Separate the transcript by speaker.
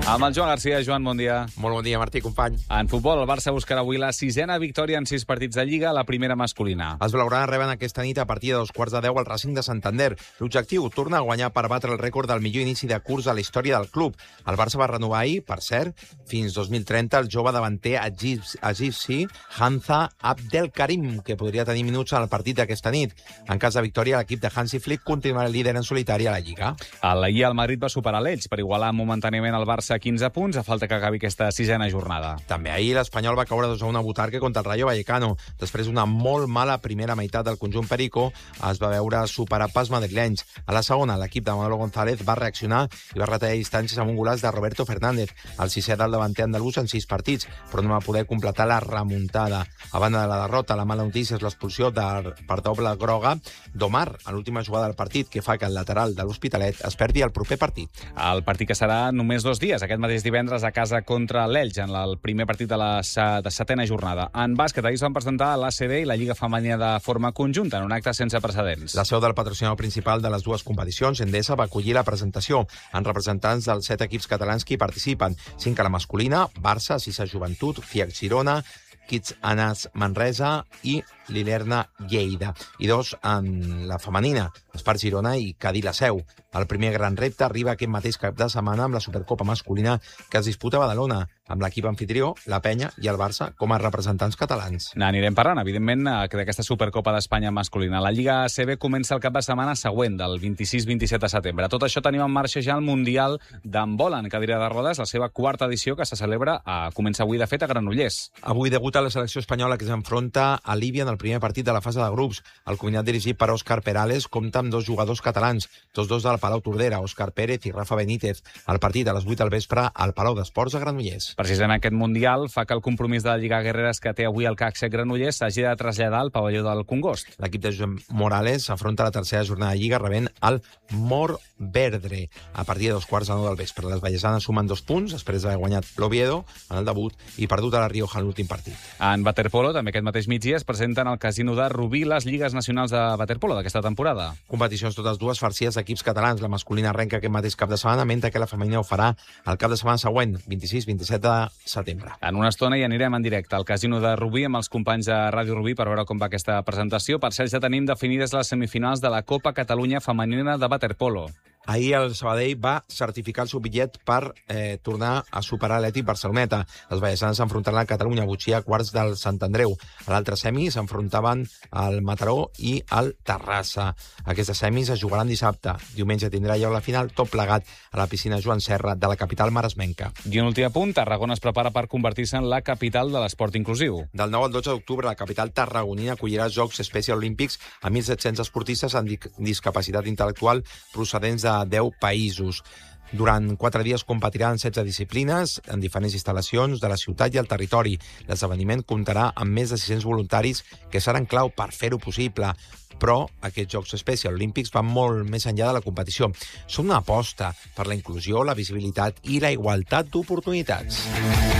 Speaker 1: Amb el Joan Garcia. Joan, bon dia.
Speaker 2: Molt bon dia, Martí, company.
Speaker 1: En futbol, el Barça buscarà avui la 6ª victòria en 6 partits de Lliga, la primera masculina.
Speaker 2: Els blaugrana reben aquesta nit a partir de 2:15 al Racing de Santander. L'objectiu, tornar a guanyar per batre el rècord del millor inici de curs a la història del club. El Barça va renovar ahir, per cert, fins 2030 el jove davanter egipci Hamza Abdelkarim, que podria tenir minuts al partit d'aquesta nit. En cas de victòria, l'equip de Hansi Flick continuarà líder en solitari a la Lliga.
Speaker 1: Ahir el Madrid va superar l'Elx per igualar momentàniament el Barça a 15 punts, a falta que acabi aquesta 6ª jornada.
Speaker 2: També ahir l'Espanyol va caure 2-1 a Butarque contra el Rayo Vallecano. Després d'una molt mala primera meitat del conjunt perico, es va veure superar pels madrilenys. A la segona, l'equip de Manolo González va reaccionar i va retallar distàncies amb un golaç de Roberto Fernández, el 6è del davanter andalús en 6 partits, però no va poder completar la remuntada. A banda de la derrota, la mala notícia és l'expulsió per doble groga d'Omar a l'última jugada del partit, que fa que el lateral de l'Hospitalet es perdi el proper partit.
Speaker 1: El partit que serà només 2 dies, aquest mateix divendres a casa contra l'Elx, en el primer partit de la 7ª jornada. En bàsquet, ahir es van presentar l'ACB i la Lliga Femenina de forma conjunta en un acte sense precedents.
Speaker 2: La seu del patrocinador principal de les dues competicions, Endesa, va acollir la presentació en representants dels 7 equips catalans que hi participen, 5 a la masculina, Barça, Sisa Joventut, FIAC Girona, Kids Anas Manresa i l'Ilerna Lleida, i 2 en la femenina, Espart Girona i Cadí la Seu. El primer gran repte arriba aquest mateix cap de setmana amb la Supercopa masculina que es disputa a Badalona, amb l'equip anfitrió, la Penya i el Barça com a representants catalans.
Speaker 1: N'anirem parlant, evidentment, d'aquesta Supercopa d'Espanya masculina. La Lliga ACB comença el cap de setmana següent, del 26-27 de setembre. Tot això tenim en marxa ja el Mundial d'handbol en cadira de rodes, la seva 4ª edició, que se celebra, comença avui, de fet, a Granollers.
Speaker 2: Avui debuta la selecció espanyola, que s'enfronta a Líbia en el primer partit de la fase de grups. El combinat dirigit per Òscar Perales compta amb 2 jugadors catalans, tots 2 del Palau Tordera, Òscar Pérez i Rafa Benítez. El partit a les 8 del vespre al Palau d'Esports de Granollers.
Speaker 1: Precisament aquest Mundial fa que el compromís de la Lliga Guerreres que té avui el CAC Granollers s'hagi de traslladar al pavelló del Congost.
Speaker 2: L'equip de Josep Morales s'afronta a la 3ª jornada de Lliga rebent el Morvedre a partir de 2:15 del vespre. Les vallesanes sumen 2 punts després d'haver guanyat l'Oviedo en el debut i perdut a la Rioja en l'últim partit.
Speaker 1: En waterpolo, també aquest mateix migdia, es presenten al Casino de Rubí les lligues nacionals de waterpolo d'aquesta temporada.
Speaker 2: Competicions totes dues farcides d'equips catalans. La masculina arrenca aquest mateix cap de setmana, mentre que la femenina ho farà el cap de setmana següent, 26-27 de setembre.
Speaker 1: En una estona hi anirem en directe al Casino de Rubí amb els companys de Ràdio Rubí per veure com va aquesta presentació. Per cert, ja tenim definides les semifinals de la Copa Catalunya Femenina de waterpolo.
Speaker 2: Ahir el Sabadell va certificar el seu bitllet per tornar a superar l'Atlètic Barceloneta. Els vallesanes s'enfrontaran al Catalunya Botxí a quarts del Sant Andreu. A l'altre semi s'enfrontaven al Mataró i al Terrassa. Aquestes semis es jugaran dissabte. Diumenge tindrà lloc la final, tot plegat a la piscina Joan Serra de la capital maresmenca.
Speaker 1: I un últim apunt, Tarragona es prepara per convertir-se en la capital de l'esport inclusiu.
Speaker 2: Del 9 al 12 d'octubre, la capital tarragonina acollirà els Jocs Special Olímpics a 1.700 esportistes amb discapacitat intel·lectual procedents de 10 països. Durant 4 dies competiran 16 disciplines en diferents instal·lacions de la ciutat i el territori. L'esdeveniment comptarà amb més de 600 voluntaris que seran clau per fer-ho possible. Però aquests Jocs Special Olímpics van molt més enllà de la competició. Són una aposta per la inclusió, la visibilitat i la igualtat d'oportunitats.